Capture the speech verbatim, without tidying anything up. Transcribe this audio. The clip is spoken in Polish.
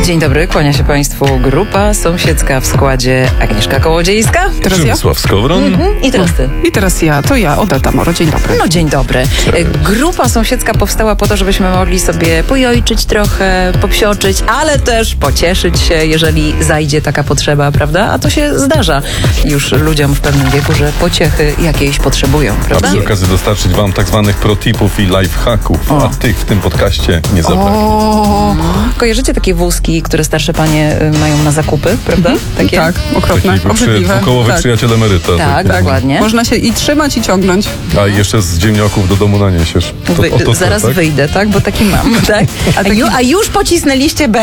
Dzień dobry, kłania się Państwu grupa sąsiedzka w składzie Agnieszka Kołodziejska. Teraz ja? Przemysław Skowron. Mhm. I teraz ty. I teraz ja, to ja, Odeta Moro. Dzień dobry. No dzień dobry. Cześć. Grupa sąsiedzka powstała po to, żebyśmy mogli sobie pojojczyć trochę, popsioczyć, ale też pocieszyć się, jeżeli zajdzie taka potrzeba, prawda? A to się zdarza już ludziom w pewnym wieku, że pociechy jakiejś potrzebują, A prawda? przy okazji dostarczyć wam tak zwanych protipów i lifehacków, a tych w tym podcaście nie zabraknie. O, Kojarzycie takie wózki, które starsze panie y, mają na zakupy, prawda? Takie? tak, okropne, Taki przy, obrzydliwe. dwukołowy Tak. przyjaciel emeryta. Tak, taki. dokładnie. Można się i trzymać, i ciągnąć. A jeszcze z ziemniaków do domu naniesiesz. To, Wy, o to, zaraz tak? wyjdę, tak? Bo taki mam, tak? A, taki- ju, a już pocisnęliście B.